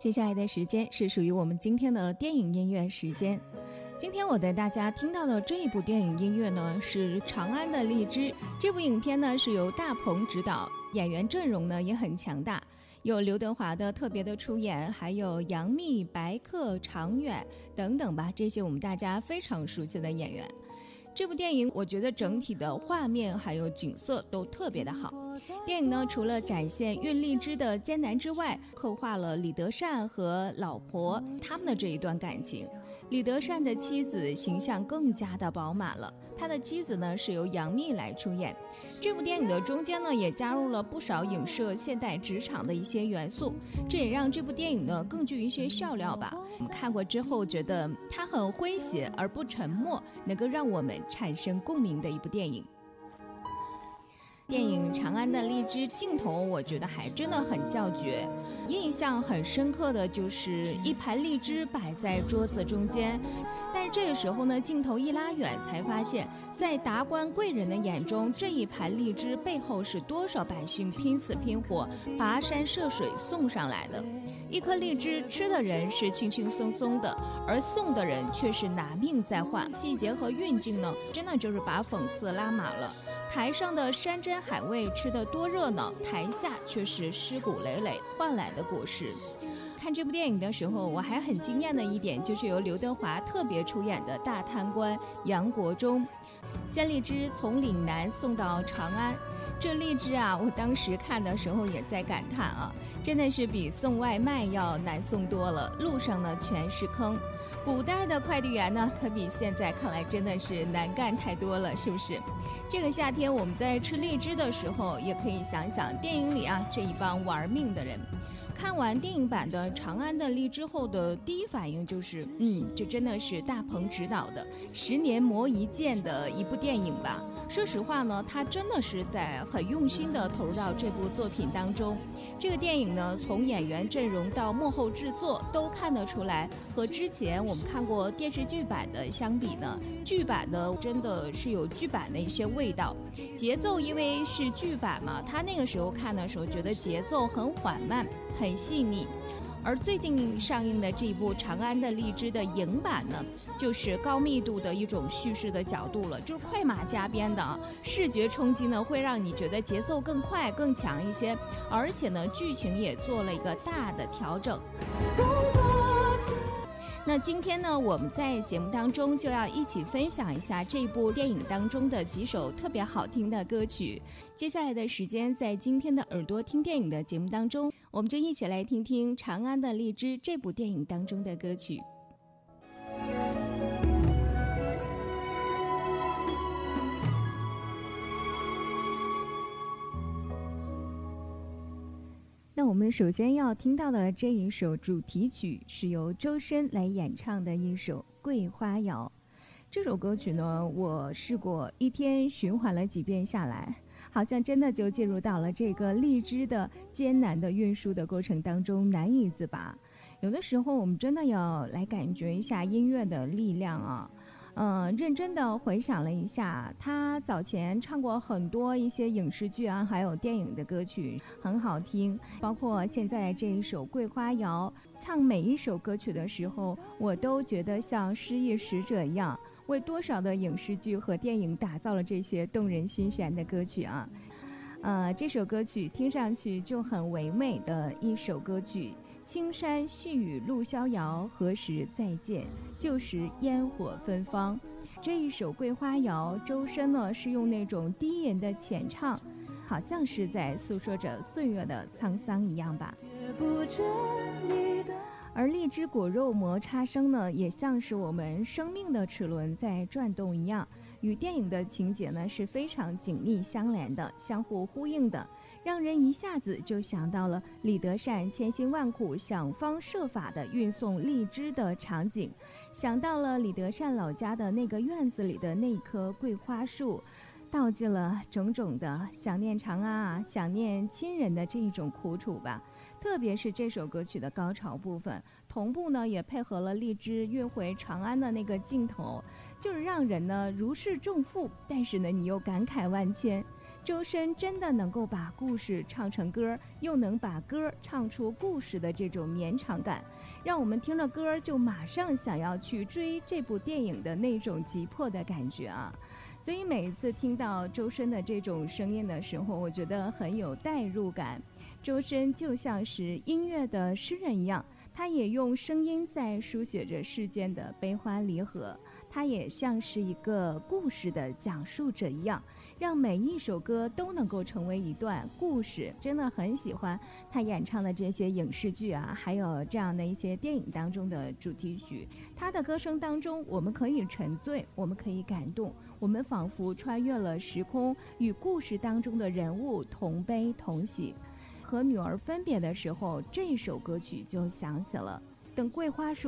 接下来的时间是属于我们今天的电影音乐时间。今天我带大家听到的这一部电影音乐呢，是《长安的荔枝》。这部影片呢是由大鹏执导，演员阵容呢也很强大，有刘德华的特别的出演，还有杨幂、白客、常远等等吧，这些我们大家非常熟悉的演员。这部电影我觉得整体的画面还有景色都特别的好。电影呢除了展现运荔枝的艰难之外，刻画了李德善和老婆他们的这一段感情。李德善的妻子形象更加的饱满了，他的妻子呢是由杨幂来出演。这部电影的中间呢也加入了不少影射现代职场的一些元素，这也让这部电影呢更具一些笑料吧。我们看过之后觉得它很诙谐而不沉默，能够让我们产生共鸣的一部电影。电影《长安的荔枝》镜头我觉得还真的很叫绝，印象很深刻的就是一盘荔枝摆在桌子中间，但是这个时候呢，镜头一拉远才发现，在达官贵人的眼中，这一盘荔枝背后是多少百姓拼死拼活跋山涉水送上来的。一颗荔枝吃的人是轻轻松松的，而送的人却是拿命在换。细节和运镜呢，真的就是把讽刺拉满了。台上的山珍海味吃得多热闹，台下却是尸骨累累换来的果实。看这部电影的时候，我还很惊艳的一点就是由刘德华特别出演的大贪官杨国忠，将荔枝从岭南送到长安。这荔枝啊，我当时看的时候也在感叹啊，真的是比送外卖要难送多了，路上呢全是坑。古代的快递员呢，可比现在看来真的是难干太多了，是不是？这个夏天我们在吃荔枝的时候，也可以想想电影里啊这一帮玩命的人。看完电影版的《长安的荔枝》后的第一反应就是，这真的是大鹏执导的10年磨一剑的一部电影吧。说实话呢，他真的是在很用心的投入到这部作品当中。这个电影呢，从演员阵容到幕后制作都看得出来，和之前我们看过电视剧版的相比呢，剧版呢真的是有剧版的一些味道。节奏因为是剧版嘛，他那个时候看的时候觉得节奏很缓慢很细腻。而最近上映的这一部《长安的荔枝》的影版呢，就是高密度的一种叙事的角度了，就是快马加鞭的视觉冲击呢，会让你觉得节奏更快更强一些，而且呢剧情也做了一个大的调整。那今天呢，我们在节目当中就要一起分享一下这部电影当中的几首特别好听的歌曲。接下来的时间，在今天的耳朵听电影的节目当中，我们就一起来听听《长安的荔枝》这部电影当中的歌曲。那我们首先要听到的这一首主题曲是由周深来演唱的一首《桂花谣》。这首歌曲呢，我试过一天循环了几遍下来，好像真的就进入到了这个荔枝的艰难的运输的过程当中，难以自拔。有的时候我们真的要来感觉一下音乐的力量啊。认真的回想了一下，他早前唱过很多一些影视剧啊，还有电影的歌曲，很好听。包括现在这一首《桂花谣》，唱每一首歌曲的时候，我都觉得像诗意使者一样，为多少的影视剧和电影打造了这些动人心弦的歌曲啊。这首歌曲听上去就很唯美的一首歌曲。青山细雨路逍遥，何时再见？旧时烟火芬芳。这一首《桂花谣》，周深呢是用那种低吟的浅唱，好像是在诉说着岁月的沧桑一样吧。而荔枝果肉摩擦声呢，也像是我们生命的齿轮在转动一样，与电影的情节呢是非常紧密相连的，相互呼应的，让人一下子就想到了李德善千辛万苦想方设法的运送荔枝的场景，想到了李德善老家的那个院子里的那棵桂花树，道尽了种种的想念长安啊，想念亲人的这一种苦楚吧。特别是这首歌曲的高潮部分，同步呢也配合了荔枝运回长安的那个镜头，就是让人呢如释重负，但是呢你又感慨万千。 周深真的能够把故事唱成歌，又能把歌唱出故事的这种绵长感，让我们听了歌就马上想要去追这部电影的那种急迫的感觉啊。所以每一次听到周深的这种声音的时候，我觉得很有代入感。周深就像是音乐的诗人一样，他也用声音在书写着世间的悲欢离合，他也像是一个故事的讲述者一样，让每一首歌都能够成为一段故事。真的很喜欢他演唱的这些影视剧啊，还有这样的一些电影当中的主题曲。他的歌声当中，我们可以沉醉，我们可以感动，我们仿佛穿越了时空，与故事当中的人物同悲同喜。和女儿分别的时候，这首歌曲就响起了。等桂花树